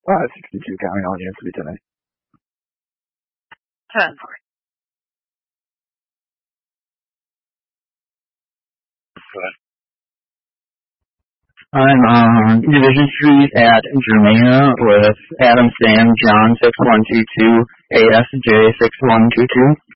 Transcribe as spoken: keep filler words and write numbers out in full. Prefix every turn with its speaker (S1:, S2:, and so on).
S1: Uh, sixty-two county audience, Lieutenant.
S2: ten.
S3: I'm on Division Street at Germania with Adam Sam John six one two two A S J six one two two.